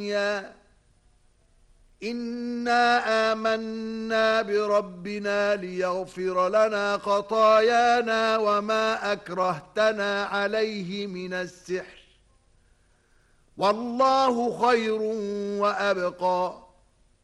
إنا آمنا بربنا ليغفر لنا خطايانا وما أكرهتنا عليه من السحر والله خير وأبقى.